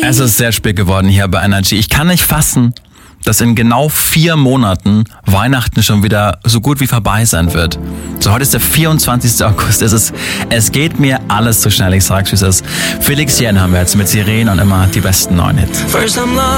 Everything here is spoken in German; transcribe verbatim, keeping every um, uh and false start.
Es ist sehr spät geworden hier bei Energy. Ich kann nicht fassen, dass in genau vier Monaten Weihnachten schon wieder so gut wie vorbei sein wird. So, heute ist der vierundzwanzigster August. Es ist, es geht mir alles zu schnell. Ich sag's, wie es ist. Felix Jähn haben wir jetzt mit Sirene und immer die besten neuen Hits.